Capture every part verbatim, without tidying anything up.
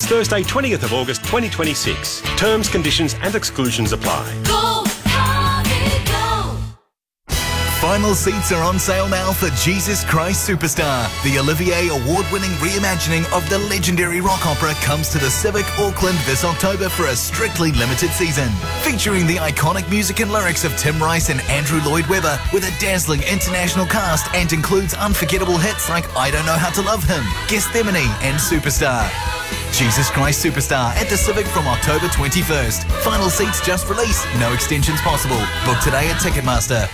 Thursday, twentieth of August twenty twenty-six. Terms, conditions and exclusions apply. Go, Harvey, go! Final seats are on sale now for Jesus Christ Superstar. The Olivier Award-winning reimagining of the legendary rock opera comes to the Civic Auckland this October for a strictly limited season. Featuring the iconic music and lyrics of Tim Rice and Andrew Lloyd Webber with a dazzling international cast and includes unforgettable hits like I Don't Know How to Love Him, Gethsemane and Superstar. Jesus Christ Superstar at the Civic from October twenty-first. Final seats just released. No extensions possible. Book today at Ticketmaster.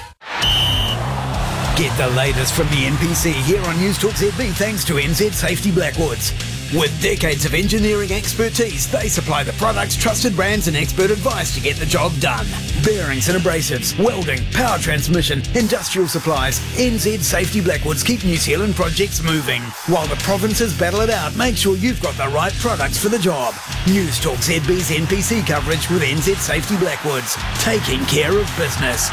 Get the latest from the N P C here on News Talk Z B thanks to N Z Safety Blackwoods. With decades of engineering expertise, they supply the products, trusted brands and expert advice to get the job done. Bearings and abrasives, welding, power transmission, industrial supplies, N Z Safety Blackwoods keep New Zealand projects moving. While the provinces battle it out, make sure you've got the right products for the job. News Talk Z B's N P C coverage with N Z Safety Blackwoods, taking care of business.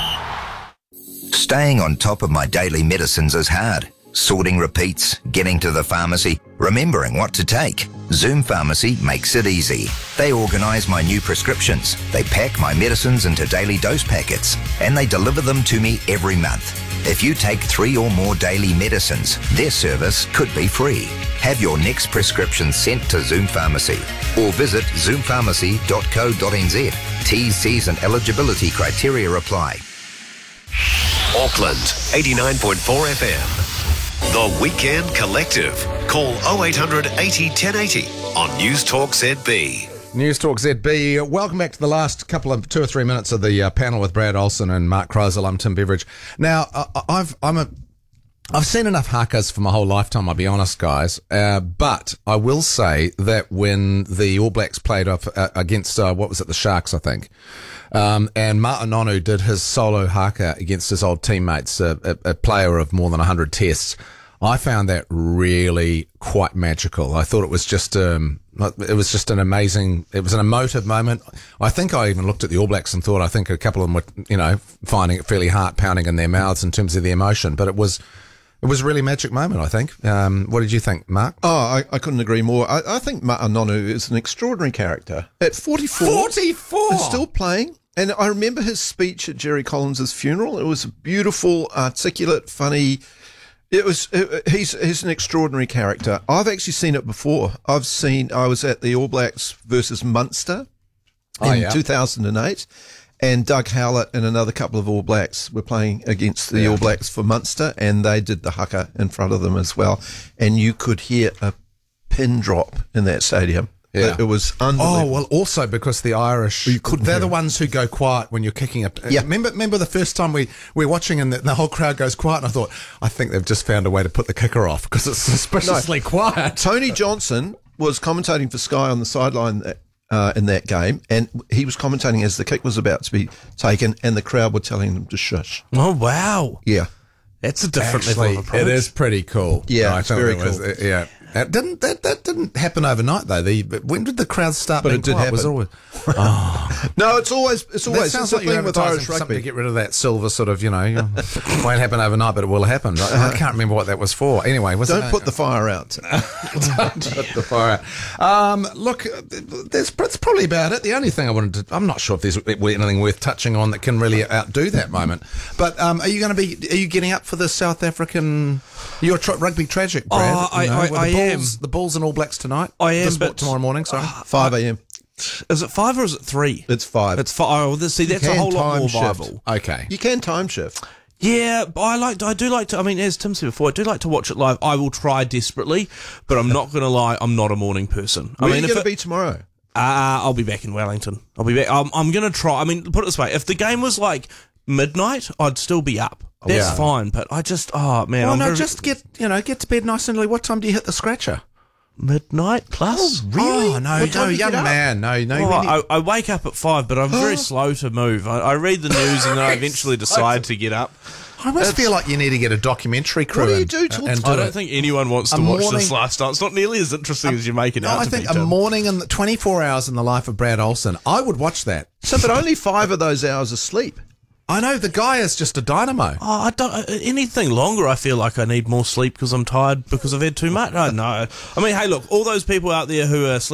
Staying on top of my daily medicines is hard. Sorting repeats, getting to the pharmacy, remembering what to take. Zoom Pharmacy makes it easy. They organise my new prescriptions. They pack my medicines into daily dose packets and they deliver them to me every month. If you take three or more daily medicines, their service could be free. Have your next prescription sent to Zoom Pharmacy or visit zoom pharmacy dot co dot n z. T's, C's and eligibility criteria apply. Auckland, eighty-nine point four F M. The Weekend Collective. Call oh eight hundred eighty ten eighty on News Talk Z B. News Talk Z B. Welcome back to the last couple of two or three minutes of the uh, panel with Brad Olsen and Mark Kreisel. I'm Tim Beveridge. Now, uh, I've I'm a I've seen enough hakas for my whole lifetime, I'll be honest, guys. Uh, but I will say that when the All Blacks played off uh, against, uh, what was it, the Sharks, I think, um, and Martin Nonu did his solo haka against his old teammates, uh, a, a player of more than one hundred tests, I found that really quite magical. I thought it was just, um, it was just an amazing, it was an emotive moment. I think I even looked at the All Blacks and thought, I think a couple of them were, you know, finding it fairly heart pounding in their mouths in terms of the emotion, but it was, It was a really magic moment, I think. Um, what did you think, Mark? Oh, I, I couldn't agree more. I, I think Ma'a Nonu is an extraordinary character. At forty-four. forty-four! And still playing. And I remember his speech at Jerry Collins' funeral. It was beautiful, articulate, funny. It was. It, he's he's an extraordinary character. I've actually seen it before. I've seen. I was at the All Blacks versus Munster in oh, yeah. two thousand eight. And Doug Howlett and another couple of All Blacks were playing against the yeah. All Blacks for Munster, and they did the haka in front of them as well. And you could hear a pin drop in that stadium. Yeah. It, it was unbelievable. Oh, well, also because the Irish, you couldn't they're hear the it. ones who go quiet when you're kicking a... Yeah. Remember, remember the first time we, we were watching and the, the whole crowd goes quiet, and I thought, I think they've just found a way to put the kicker off because it's suspiciously No. quiet. Tony Johnson was commentating for Sky on the sideline uh, in that game, and he was commentating as the kick was about to be taken, and the crowd were telling them to shush. Oh, wow. Yeah. That's a different Actually, level of approach. it is pretty cool. Yeah, I it's think very it was, cool. uh, yeah. That didn't that, that didn't happen overnight though. The when did the crowd start? But being it did quiet? Was happen. always, oh. No, it's always it's That always sounds it's the like you're thing with advertising Irish for something rugby. to get rid of that silver sort of, you know, won't happen overnight, but it will happen. I, I can't remember what that was for. Anyway, was Don't it, put the fire out. Don't put the fire out. Um, look, that's, that's probably about it. The only thing I wanted to, I'm not sure if there's anything worth touching on that can really outdo that moment. But um, are you going to be, are you getting up for the South African, you're tra- rugby tragic, Brad? Oh, I- you know, I- with the I Bulls, am. the Bulls and All Blacks tonight. I am, This- but- tomorrow morning, sorry. five a.m. Is it five or is it three? It's five. It's five. Oh, this- see, that's a can whole lot time more shift. viable. Okay. You can time shift. Yeah, but I like. To, I do like to. I mean, as Tim said before, I do like to watch it live. I will try desperately, but I'm not going to lie. I'm not a morning person. Where I mean, are you if going to it- be tomorrow? Uh, I'll be back in Wellington. I'll be back. I'm, I'm going to try. I mean, put it this way: if the game was like midnight, I'd still be up. That's Yeah. fine. But I just, oh man, Well, I'm no, very- just get, you know, get to bed nice and early. What time do you hit the scratcher? midnight plus. Really? Oh, no, What time no, do you young get up? man. No, no. Oh, you really- I, I wake up at five, but I'm very slow to move. I, I read the news and then I eventually decide to get up. I almost feel like you need to get a documentary crew. What do you and- do till and I don't it. think anyone wants to A watch morning- this lifestyle. It's not nearly as interesting as you make it No, out I to think be, a Tim. morning in the twenty-four hours in the life of Brad Olsen. I would watch that. So, but only five of those hours of sleep. I know the guy is just a dynamo. Oh, I don't. uh, Anything longer, I feel like I need more sleep because I'm tired because I've had too much. I don't know. I mean, hey, look, all those people out there who are sleeping